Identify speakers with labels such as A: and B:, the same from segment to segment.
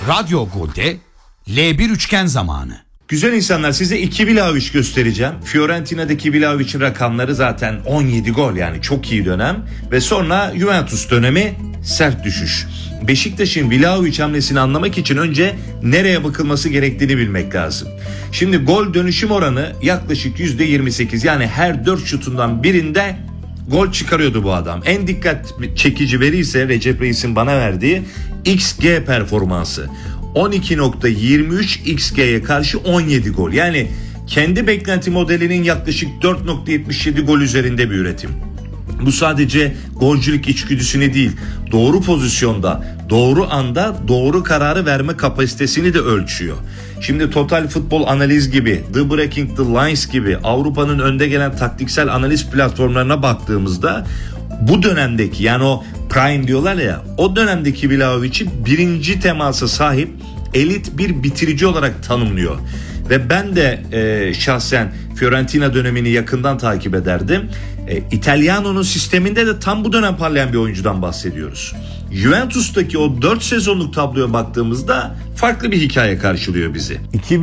A: Radyo Gol'de L1 üçgen zamanı.
B: Güzel insanlar, size 2 Vlahovic göstereceğim. Fiorentina'daki Vlahovic'in rakamları zaten 17 gol, yani çok iyi dönem. Ve sonra Juventus dönemi, sert düşüş. Beşiktaş'ın Vlahovic hamlesini anlamak için önce nereye bakılması gerektiğini bilmek lazım. Şimdi gol dönüşüm oranı yaklaşık %28, yani her 4 şutundan birinde gol çıkarıyordu bu adam. En dikkat çekici veri ise Recep Reis'in bana verdiği XG performansı. 12.23 XG'ye karşı 17 gol. Yani kendi beklenti modelinin yaklaşık 4.77 gol üzerinde bir üretim. Bu sadece golcülük içgüdüsünü değil, doğru pozisyonda, doğru anda doğru kararı verme kapasitesini de ölçüyor. Şimdi Total Futbol Analiz gibi, The Breaking the Lines gibi Avrupa'nın önde gelen taktiksel analiz platformlarına baktığımızda bu dönemdeki, yani o prime diyorlar ya, o dönemdeki Vlahovic'i birinci temasa sahip elit bir bitirici olarak tanımlıyor. Ve ben de şahsen Fiorentina dönemini yakından takip ederdim. Italiano'nun sisteminde de tam bu dönem parlayan bir oyuncudan bahsediyoruz. Juventus'taki o 4 sezonluk tabloya baktığımızda farklı bir hikaye karşılıyor bizi.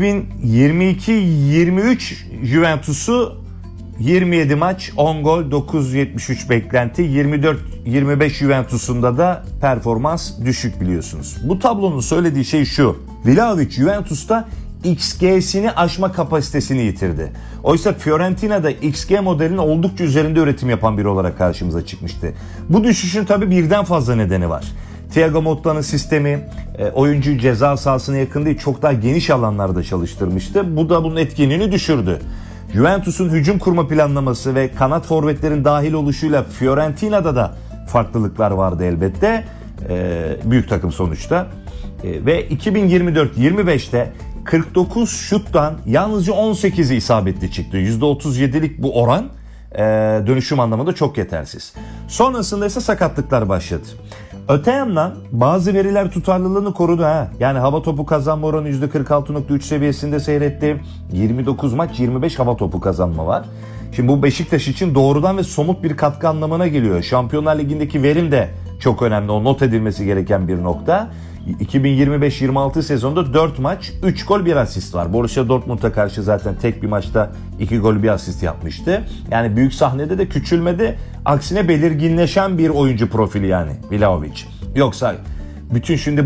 C: 2022-23 Juventus'u 27 maç, 10 gol, 9.73 beklenti. 24-25 Juventus'unda da performans düşük, biliyorsunuz. Bu tablonun söylediği şey şu: Vlahovic Juventus'ta XG'sini aşma kapasitesini yitirdi. Oysa Fiorentina'da XG modelinin oldukça üzerinde üretim yapan biri olarak karşımıza çıkmıştı. Bu düşüşün tabii birden fazla nedeni var. Thiago Motta'nın sistemi oyuncuyu ceza sahasına yakın değil, çok daha geniş alanlarda çalıştırmıştı. Bu da bunun etkinliğini düşürdü. Juventus'un hücum kurma planlaması ve kanat forvetlerin dahil oluşuyla Fiorentina'da da farklılıklar vardı elbette. Büyük takım sonuçta. Ve 2024-25'te 49 şuttan yalnızca 18'i isabetli çıktı. %37'lik bu oran dönüşüm anlamında çok yetersiz. Sonrasında ise sakatlıklar başladı. Öte yandan bazı veriler tutarlılığını korudu. Yani hava topu kazanma oranı %46.3 seviyesinde seyretti. 29 maç 25 hava topu kazanma var. Şimdi bu Beşiktaş için doğrudan ve somut bir katkı anlamına geliyor. Şampiyonlar Ligi'ndeki verim de çok önemli. O not edilmesi gereken bir nokta. 2025-26 sezonda 4 maç, 3 gol 1 asist var. Borussia Dortmund'a karşı zaten tek bir maçta 2 gol 1 asist yapmıştı. Yani büyük sahnede de küçülmedi. Aksine belirginleşen bir oyuncu profili yani Vlahovic. Yoksa bütün şimdi